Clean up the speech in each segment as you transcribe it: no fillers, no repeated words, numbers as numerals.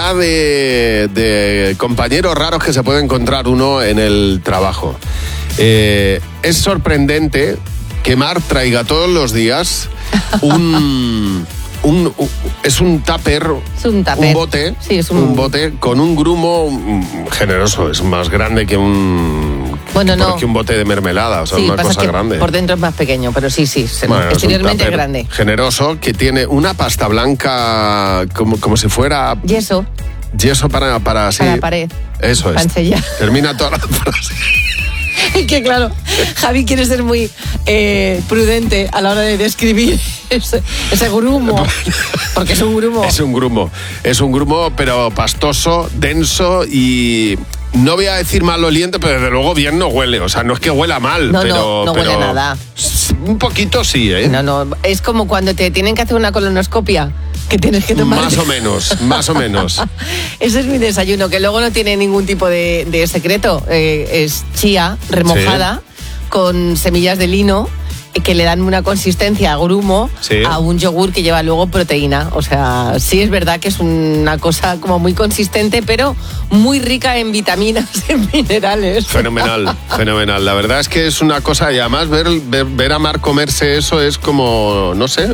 cantidad de compañeros raros que se puede encontrar uno en el trabajo. Es sorprendente que Mar traiga todos los días es un tupper, un bote, sí, es un bote con un grumo generoso, es más grande que un bote de mermelada, o sea, sí, una cosa grande. Por dentro es más pequeño, pero sí, exteriormente es grande. Generoso, que tiene una pasta blanca como si fuera... Yeso para la pared. Eso es. Ensellar. Termina toda la frase. Es que claro, Javi quiere ser muy prudente a la hora de describir ese grumo, porque es un grumo. Es un grumo, pero pastoso, denso y... No voy a decir maloliente, pero desde luego bien no huele. O sea, no es que huela mal, no pero huele nada. Un poquito sí, ¿eh? No, es como cuando te tienen que hacer una colonoscopia, que tienes que tomar... Más o menos. Ese es mi desayuno, que luego no tiene ningún tipo de secreto. Es chía remojada con semillas de lino, que le dan una consistencia a grumo a un yogur que lleva luego proteína. O sea, sí es verdad que es una cosa como muy consistente, pero muy rica en vitaminas, en minerales. Fenomenal. La verdad es que es una cosa, y además ver a Mar comerse eso es como, no sé...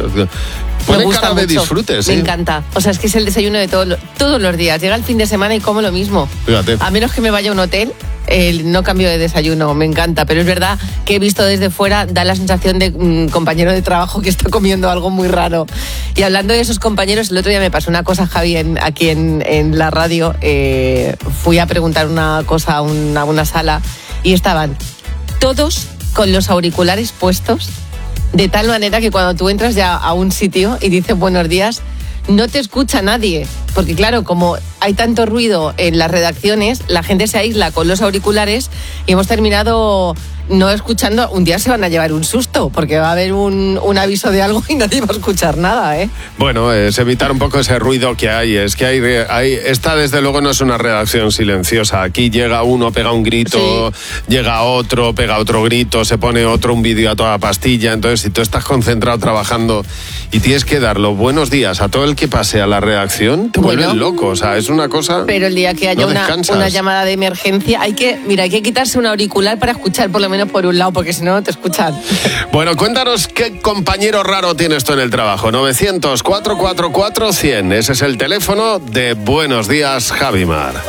Me gusta cara de mucho. disfrute, sí. Me encanta. O sea, es que es el desayuno de todos los días. Llega el fin de semana y como lo mismo. Fíjate. A menos que me vaya a un hotel, no cambio de desayuno. Me encanta. Pero es verdad que he visto desde fuera, da la sensación de compañero de trabajo que está comiendo algo muy raro. Y hablando de esos compañeros, el otro día me pasó una cosa, Javi, aquí en la radio. Fui a preguntar una cosa a una sala y estaban todos con los auriculares puestos, de tal manera que cuando tú entras ya a un sitio y dices buenos días, no te escucha nadie. Porque claro, como hay tanto ruido en las redacciones, la gente se aísla con los auriculares y hemos terminado no escuchando. Un día se van a llevar un susto, porque va a haber un aviso de algo y nadie va a escuchar nada, ¿eh? Bueno, es evitar un poco ese ruido que hay. Es que esta desde luego no es una redacción silenciosa. Aquí llega uno, pega un grito, llega otro, pega otro grito, se pone otro un vídeo a toda pastilla. Entonces, si tú estás concentrado trabajando y tienes que dar los buenos días a todo el que pase a la redacción, te vuelves loco. O sea, es una cosa... Pero el día que haya una llamada de emergencia, hay que quitarse un auricular para escuchar por lo menos por un lado, porque si no, no te escuchan. Bueno, cuéntanos qué compañero raro tienes tú en el trabajo. 900-444-100. Ese es el teléfono de Buenos Días, Javi Mar.